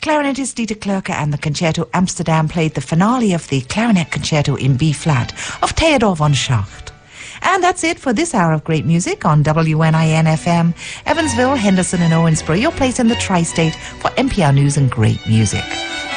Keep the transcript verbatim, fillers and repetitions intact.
Clarinetist Dieter Klerke and the Concerto Amsterdam played the finale of the Clarinet Concerto in B-flat of Theodor von Schacht. And that's it for this hour of great music on W N I N F M, Evansville, Henderson and Owensboro, your place in the tri-state for N P R News and great music.